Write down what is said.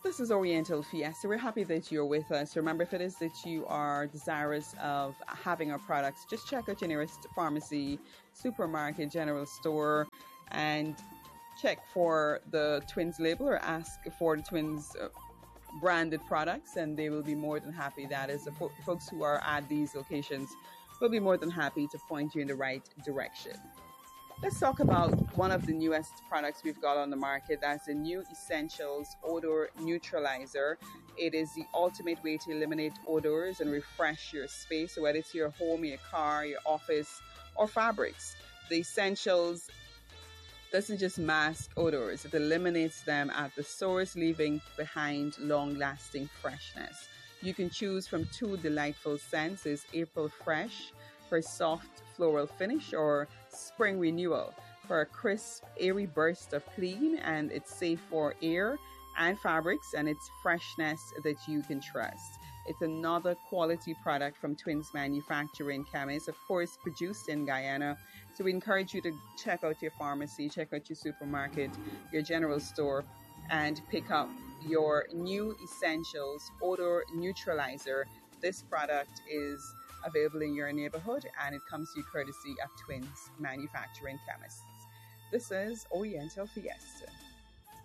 This is Oriental Fiesta. We're happy that you're with us. Remember, if it is that you are desirous of having our products, just check out your nearest pharmacy, supermarket, general store, and check for the Twins label or ask for the Twins branded products, and they will be more than happy. That is, the folks who are at these locations will be more than happy to point you in the right direction. Let's talk about one of the newest products we've got on the market. That's the new Essentials Odor Neutralizer. It is the ultimate way to eliminate odors and refresh your space, so whether it's your home, your car, your office, or fabrics. The Essentials doesn't just mask odors, it eliminates them at the source, leaving behind long-lasting freshness. You can choose from two delightful scents: is April Fresh for a soft floral finish, or Spring Renewal for a crisp, airy burst of clean, and it's safe for air and fabrics, and it's freshness that you can trust. It's another quality product from Twins Manufacturing Chemists, of course, produced in Guyana. So we encourage you to check out your pharmacy, check out your supermarket, your general store, and pick up your new Essentials Odor Neutralizer. This product is available in your neighborhood, and it comes to you courtesy of Twins Manufacturing Chemists. This is Oriental Fiesta.